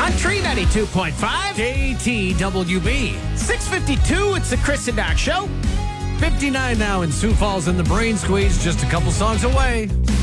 Country 92.5 KTWB. 6:52, it's the Chris and Doc Show. 59 now in Sioux Falls, and the Brain Squeeze just a couple songs away.